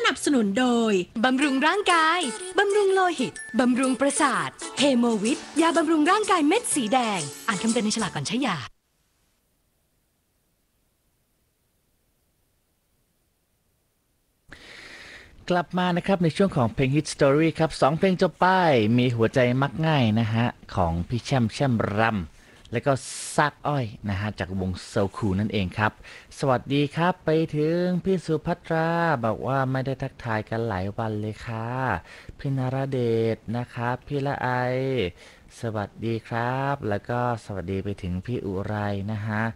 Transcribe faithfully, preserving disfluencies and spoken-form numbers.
นับสนุนโดยบำรุงร่างกายบำรุงโลหิตบำรุงประสาทเฮโมวิทยาบำรุงร่างกายเม็ดสีแดงอ่านคำเตือนในฉลากก่อนใช้ยากลับมานะครับในช่วงของเพลง Hit Story ครับสองเพลงจบไปมีหัวใจมักง่ายนะฮะของพี่แช่มแช่มรำและก็ซากอ้อยนะฮะจากวงโซคูนั่นเองครับสวัสดีครับไปถึงพี่สุภัทราบอกว่าไม่ได้ทักทายกันหลายวันเลยค่ะพี่นราเดชนะครับพี่ละไอสวัสดีครับแล้วก็สวัสดีไปถึงพี่อุไรนะฮะ